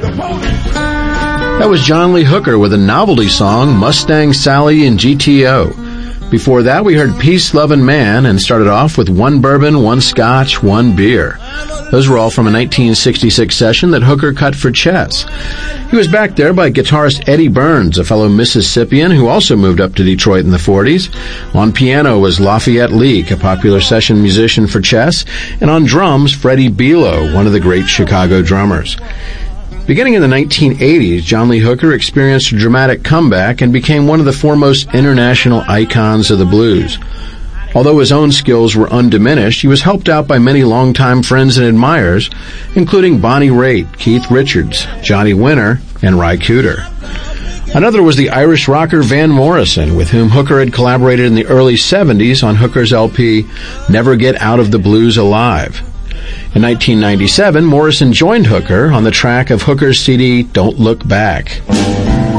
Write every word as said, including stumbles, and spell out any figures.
That was John Lee Hooker with a novelty song, Mustang Sally and G T O. Before that, we heard Peace, Lovin' Man and started off with One Bourbon, One Scotch, One Beer. Those were all from a nineteen sixty-six session that Hooker cut for Chess. He was backed there by guitarist Eddie Burns, a fellow Mississippian who also moved up to Detroit in the forties. On piano was Lafayette Leake, a popular session musician for Chess, and on drums, Freddie Belo, one of the great Chicago drummers. Beginning in the nineteen eighties, John Lee Hooker experienced a dramatic comeback and became one of the foremost international icons of the blues. Although his own skills were undiminished, he was helped out by many longtime friends and admirers, including Bonnie Raitt, Keith Richards, Johnny Winter, and Ry Cooder. Another was the Irish rocker Van Morrison, with whom Hooker had collaborated in the early seventies on Hooker's L P, Never Get Out of the Blues Alive. In nineteen ninety-seven, Morrison joined Hooker on the track of Hooker's C D, Don't Look Back.